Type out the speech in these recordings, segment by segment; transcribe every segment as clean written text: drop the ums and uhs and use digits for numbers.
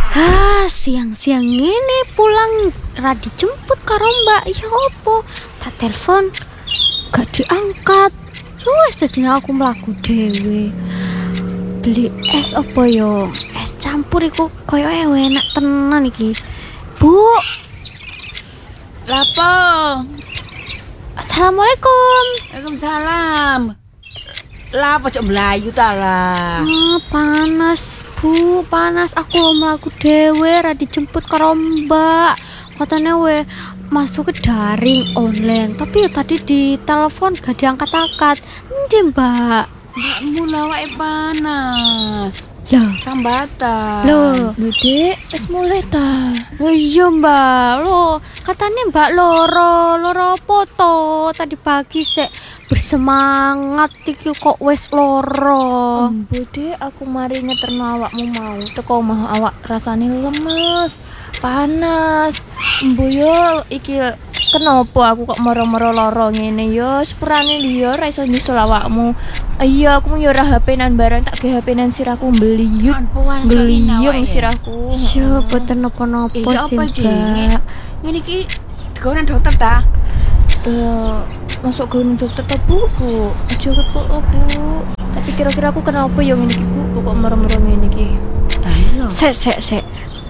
Siang-siang ini pulang ra dijemput karo Mbak. Ya opo? Tak telepon gak diangkat. Wes dadine aku mlaku dhewe. Beli es opo yo? Es campur iku koyo enak tenan iki. Bu. Lapo? Assalamualaikum. Waalaikumsalam. Lapo cok mlayu ta lah. Panas, Bu. Panas aku mlaku dhewe ra dijemput karo Mbak. Katanya masuk ke daring online, tapi ya tadi di telepon gak diangkat-angkat. Endi, Mbak? Mbakmu lawake panas. Loh, Sambatan. loh, Dek, wis mulai ta. iya Mbak. Loh, katanya Mbak loro foto tadi pagi sik bersemangat iki kok wis loro. Ambo Dek, aku mari ngeterno awakmu mau teko omah awak rasane lemes, panas. Embo yo iki kenapa aku kok moro-moro loro ngene yo, sepurane liya ra iso nyusul awakmu. Iya, aku yo ora HP-nan barang tak ge HP-nan sirahku beliyut. Beliyung sirahku. Yo, boten napa-napa sih, Mbak. Ngene iki digonen dokter ta? Masuk ke dokter ta Bu? Aja kepuk Bu. Tapi kira-kira aku kenapa yo ngene iki Bu? Kok moro-moro ngene iki? Ayo. Sek.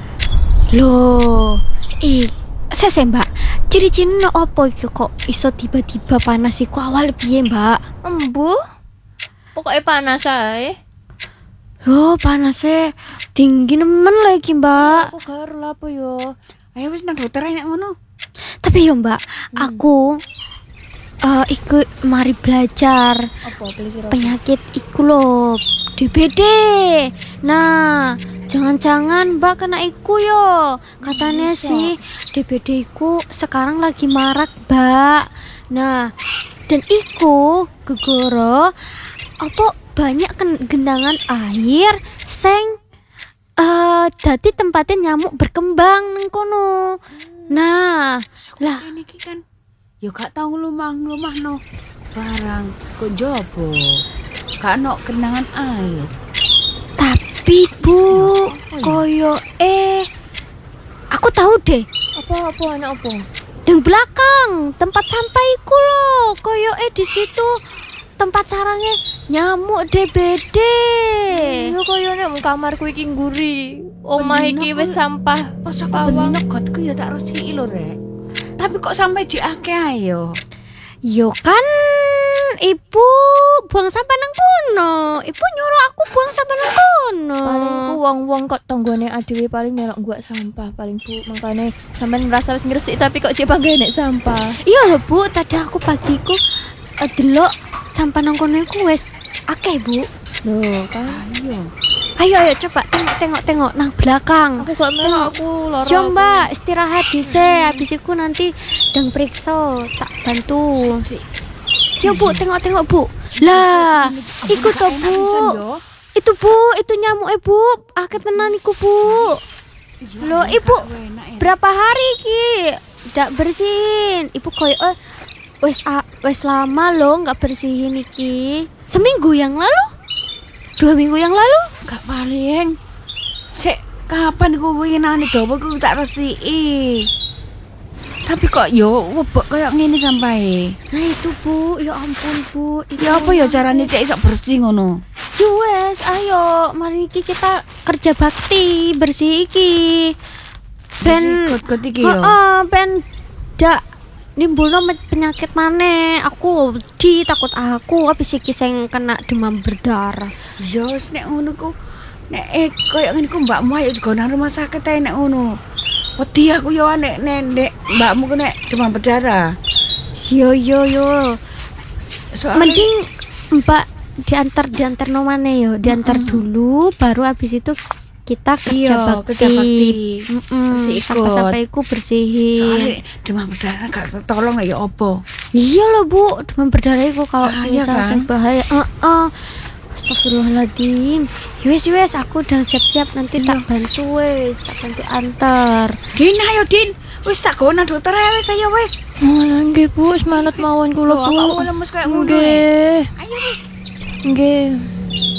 Loh, sek Mbak. Ciri-cirine opo iki kok iso tiba-tiba panas iku awal piye, Mbak? Embo? Pokoknya panas ae. Loh, panasnya tinggi nemen lagi, Mbak. Aku karo lapo yo. Ayo wis nang dokter nek ngono. Tapi yo, Mbak, aku iku mari belajar Apa beli penyakit iku lho, DBD. Nah, jangan-jangan Mbak kena iku yo. Katanya sih DBD iku sekarang lagi marak, Mbak. Nah, dan iku gegoro apa banyak genangan air sing dadi tempatnya nyamuk berkembang nang kono. Nah, lah Ini iki kan yo gak tau nglumah-nglumahno barang kok jopo. Gak ono kenangan air. tapi Bu, koyo aku tahu deh. Apa anak apa? Yang belakang tempat sampah iku lho, koyo di situ tempat sarangnya nyamuk DBD. Yo koyo nek kamarku iki ngguri. Omah iki wis sampah. Pas aku benino gotku ya tak resiki lho rek. Tapi kok sampai diake ayo. Yo kan ibu buang sampah nang kono. Ibu nyuruh aku buang sampah nang kono. Paling ku wong-wong kok tanggane adewe paling melok gua sampah paling Bu. Makane sampean merasa wis ngresik tapi kok cek panggane sampah. Iya lho Bu, tadi aku pagiku delok sampah nang kono iku wis akeh Bu. Loh kan. Ayo coba tengok nang belakang. Aku gak melok aku lara. Yo Mbak, istirahat dhisik. Habis iku nanti dang periksa tak bantu. Yo Bu, tengok Bu. Lah, iku to Bu. Itu Bu, itu nyamuk Bu. Akeh tenan iku Bu. Loh, Ibu berapa hari iki ndak bersihin? Ibu koyo wes lama loh nggak bersihin iki. Seminggu yang lalu? 2 minggu yang lalu? Gak paling. Sik kapan ku winane dawa ku tak resiki. Tapi kok yo webek koyo ngene sampai. Nah itu Bu, ya ampun Bu. Iki Ya apa ya carane cek iso bersih ngono? Wes, ayo mari iki kita kerja bakti bersih iki. Ben Got iki yo. ben dak nimbulno penyakit maneh. Aku takut aku habis iki sing kena demam berdarah. Ya wis nek ngono ku nek koyo ngene ku mbakmu ayo digo nang rumah sakit ae nek ngono. Wedi aku yo nek mbakmu ku nek demam berdarah. Yo. Soalnya Mending Mbak diantar no maneh yo, diantar dulu baru habis itu kita kerja bakti. Bersih ikut. Sampai iku bersihin. Soalnya demam berdarah gak tolong ya opo. Iya loh Bu, demam berdarah itu kalau Bahaya, semisal kan? sing bahaya. Astagfirullahaladzim. Wes aku udah siap-siap nanti tak bantu tak bantu antar. Din ayo Din. Wis tak gono dokter wis ayo wis. Nggih Bu, semangat mawon kula Bu. Apa lemes kayak ngono. Nggih. Ayo wis. Nggih.